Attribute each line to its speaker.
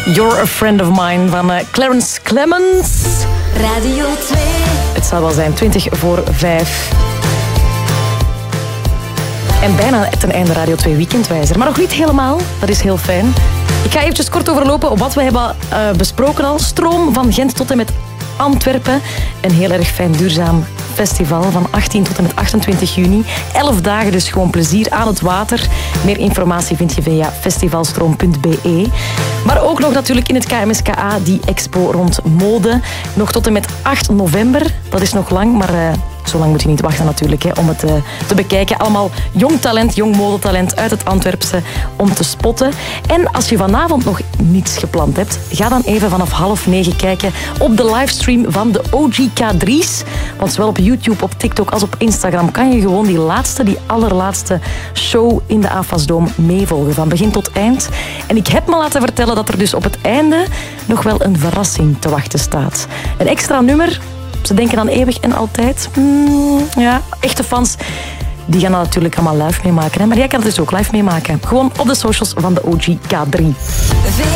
Speaker 1: You're a Friend of Mine van Clarence Clemons.
Speaker 2: Radio 2.
Speaker 1: Het zal wel zijn 5:20. En bijna ten einde Radio 2 Weekendwijzer. Maar nog niet helemaal, dat is heel fijn. Ik ga eventjes kort overlopen op wat we hebben besproken al. Stroom van Gent tot en met Antwerpen. Een heel erg fijn duurzaam festival van 18 tot en met 28 juni. 11 dagen dus gewoon plezier aan het water. Meer informatie vind je via festivalstroom.be. Maar ook nog natuurlijk in het KMSKA die expo rond mode. Nog tot en met 8 november. Dat is nog lang, maar zo lang moet je niet wachten natuurlijk om het te bekijken. Allemaal jong talent, jong modetalent uit het Antwerpse om te spotten. En als je vanavond nog niets gepland hebt, ga dan even vanaf 8:30 kijken op de livestream van de OG K3's. Want zowel op YouTube, op TikTok als op Instagram kan je gewoon die allerlaatste show in de AFAS-dome meevolgen. Van begin tot eind. En ik heb me laten vertellen dat er dus op het einde nog wel een verrassing te wachten staat. Een extra nummer. Ze denken aan eeuwig en altijd. Ja, echte fans die gaan dat natuurlijk allemaal live meemaken. Hè? Maar jij kan het dus ook live meemaken. Gewoon op de socials van de OG K3.